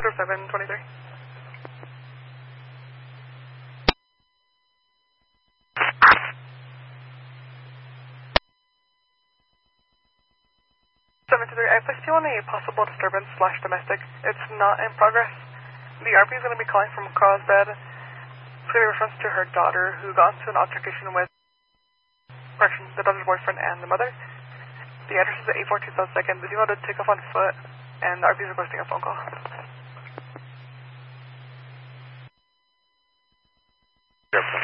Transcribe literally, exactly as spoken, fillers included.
Metro seven twenty-three. seven two three, I placed you on a possible disturbance slash domestic. It's not in progress. The R P is going to be calling from Carlsbad. It's going to be reference to her daughter who got into an altercation with, correction, the daughter's boyfriend and the mother. The address is at eight four two South second. The female did take off on foot, and the R P is requesting a phone call. Yep.